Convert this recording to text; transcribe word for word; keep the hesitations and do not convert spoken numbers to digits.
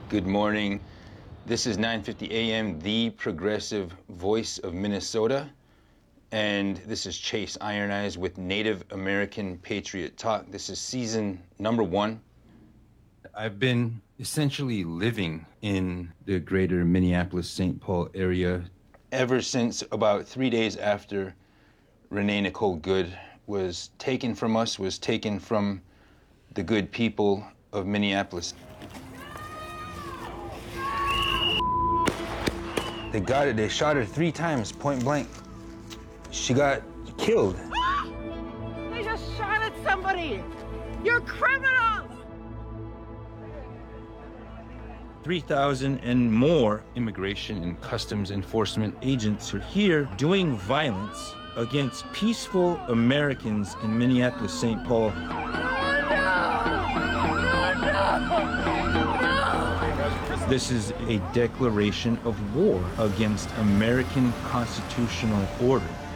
Good morning. This is nine fifty a m, the progressive voice of Minnesota. And this is Chase Iron Eyes with Native American Patriot Talk. This is season number one. I've been essentially living in the greater Minneapolis-Saint Paul area ever since about three days after Renee Nicole Good was taken from us, was taken from the good people of Minneapolis. They got it. They shot her three times, point blank. She got killed. They just shot at somebody. You're criminals. three thousand and more immigration and customs enforcement agents are here doing violence against peaceful Americans in Minneapolis-Saint Paul. This is a declaration of war against American constitutional order.